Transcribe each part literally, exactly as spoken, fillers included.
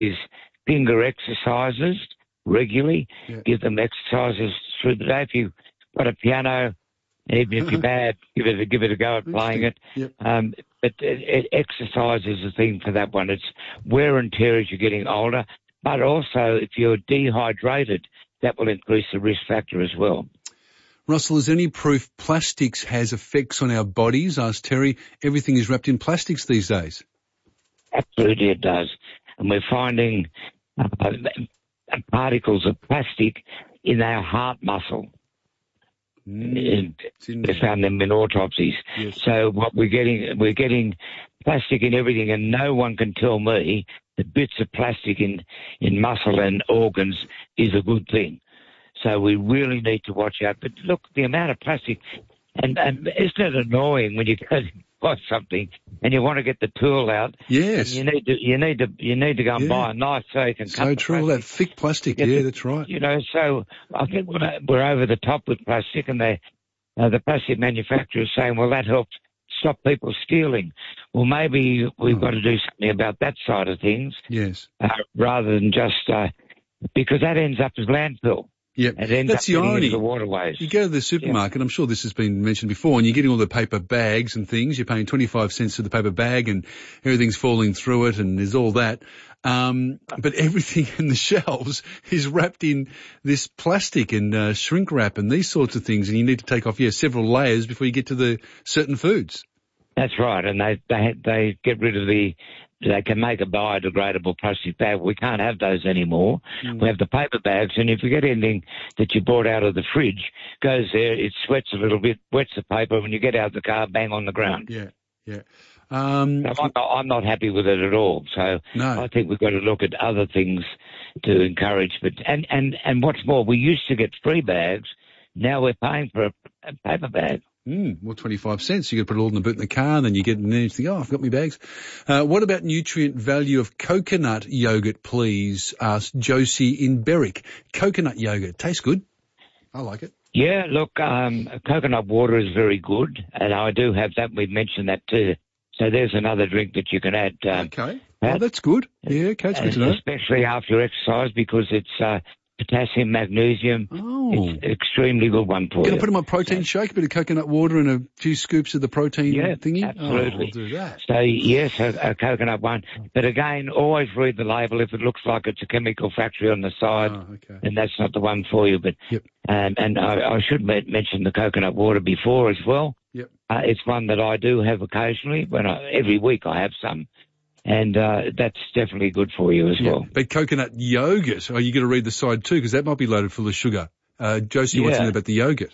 is finger exercises regularly. Yeah. Give them exercises through the day. If you've got a piano, even if you're bad, give it a, give it a go at playing it. Yep. Um, but it, it, exercise is the thing for that one. It's wear and tear as you're getting older, but also if you're dehydrated, that will increase the risk factor as well. Russell, is there any proof plastics has effects on our bodies? Asked Terry. Everything is wrapped in plastics these days. Absolutely it does. And we're finding uh, particles of plastic in our heart muscle. Mm, they found them in autopsies. Yes. So what we're getting, we're getting plastic in everything, and no one can tell me that bits of plastic in, in muscle and organs is a good thing. So we really need to watch out. But look, the amount of plastic, and, and isn't it annoying when you go to buy something and you want to get the tool out? Yes. And you need to, you need to, you need to go and Yeah. buy a knife so you can cut So the true, plastic. that thick plastic. Get Yeah, the- that's right. You know, so I think we're, we're over the top with plastic, and they, uh, the plastic manufacturers saying, well, that helps stop people stealing. Well, maybe we've Oh. got to do something about that side of things, Yes. uh, rather than just, uh, because that ends up as landfill. Yep. It ends That's up the getting irony. into the waterways. You go to the supermarket, I'm sure this has been mentioned before, and you're getting all the paper bags and things. You're paying twenty-five cents for the paper bag and everything's falling through it and there's all that. Um, but everything in the shelves is wrapped in this plastic and uh, shrink wrap and these sorts of things. And you need to take off, yeah, several layers before you get to the certain foods. That's right, and they they they get rid of the. They can make a biodegradable plastic bag. We can't have those anymore. Mm. We have the paper bags, and if you get anything that you bought out of the fridge, goes there, it sweats a little bit, wets the paper. When you get out of the car, bang on the ground. Yeah, yeah. Um, So I'm, not, I'm not happy with it at all. So No. I think we've got to look at other things to encourage. But and and and what's more, we used to get free bags. Now we're paying for a, a paper bag. Mm, well, twenty-five cents. You got to put it all in the boot in the car, and then you get in there and you think, oh, I've got my bags. Uh, what about nutrient value of coconut yogurt, please? Asked Josie in Berwick. Coconut yogurt. Tastes good. I like it. Yeah, look, um, coconut water is very good, and I do have that. We've mentioned that too. So there's another drink that you can add. Um, Okay. Pat, Oh, that's good. Yeah, okay, it's good to know. especially after exercise, because it's uh, potassium, magnesium. Oh. It's an extremely good one for Can you. I put in my protein shake, a bit of coconut water and a few scoops of the protein Yeah, thingy? absolutely. Oh, I'll do that. So, yes, a, a coconut one. But again, always read the label. If it looks like it's a chemical factory on the side, Oh, okay. then that's not the one for you. But Yep. um, And I, I should me- mention the coconut water before as well. Yep. Uh, it's one that I do have occasionally. When I, every week I have some. And uh, that's definitely good for you as Yeah. well. But coconut yogurt, oh, you got to read the side too, because that might be loaded full of sugar. Uh, Josie wants to Yeah. know about the yogurt.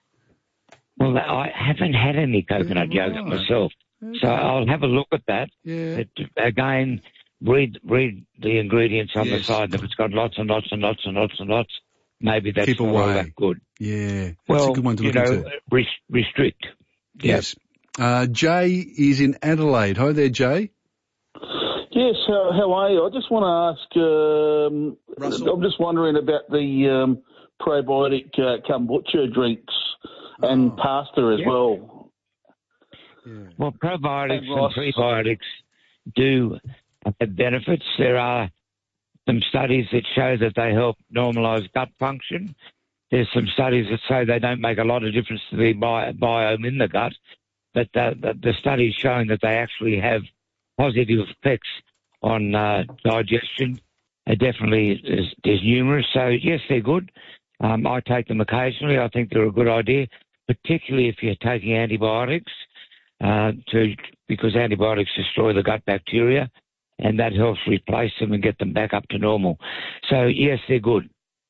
Well, I haven't had any coconut Yeah, yogurt right. myself. So I'll have a look at that. Yeah. But again, read read the ingredients on Yes. the side. If it's got lots and lots and lots and lots and lots, maybe that's Keep not all away. that good. Yeah. That's Well, a good one to you look know, into. res- restrict. Yes. Uh, Jay is in Adelaide. Hi there, Jay. Yes, how, how are you? I just want to ask, um, Russell? I'm just wondering about the um, probiotic uh, kombucha drinks and Oh. pasta as Yeah. well. Yeah. Well, probiotics Hey, and Ross. prebiotics do have benefits. There are some studies that show that they help normalise gut function. There's some studies that say they don't make a lot of difference to the bi- biome in the gut, but the, the, the studies showing that they actually have positive effects on uh, digestion are definitely is, is numerous. So, yes, they're good. Um, I take them occasionally. I think they're a good idea, particularly if you're taking antibiotics, uh, to because antibiotics destroy the gut bacteria, and that helps replace them and get them back up to normal. So, yes, they're good.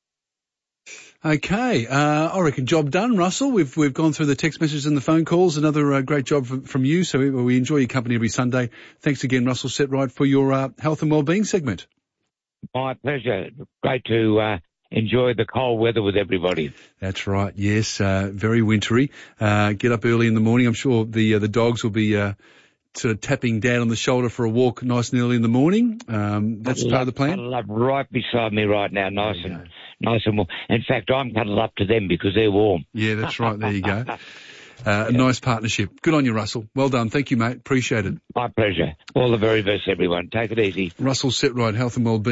Okay, uh, I reckon job done, Russell. We've we've gone through the text messages and the phone calls. Another uh, great job from, from you. So we, we enjoy your company every Sunday. Thanks again, Russell Setright, for your uh, health and wellbeing segment. My pleasure. Great to uh, enjoy the cold weather with everybody. That's right. Yes, uh, very wintry. Uh, get up early in the morning. I'm sure the uh, the dogs will be uh, sort of tapping Dad on the shoulder for a walk nice and early in the morning. Um, that's part of the plan. Cuddle up right beside me right now, nice There you and go. nice and warm. In fact, I'm cuddled up to them because they're warm. Yeah, that's right. There you go. Uh, a nice partnership. Good on you, Russell. Well done. Thank you, mate. Appreciate it. My pleasure. All the very best, everyone. Take it easy. Russell Setright, Health and Wellbeing.